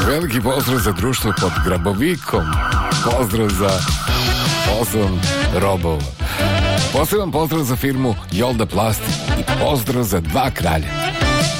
Veliki pozdrav za društvo pod Grabovikom. Pozdrav za 8 robova. Poseban pozdrav za firmu Jolda Plastik i pozdrav za 2 kralja.